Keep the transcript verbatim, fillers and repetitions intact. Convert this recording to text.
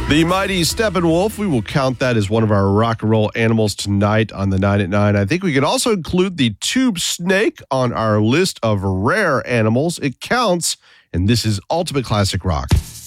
The mighty Steppenwolf, we will count that as one of our rock and roll animals tonight on the nine at nine. I think we could also include the tube snake on our list of rare animals. It counts, and this is Ultimate Classic Rock.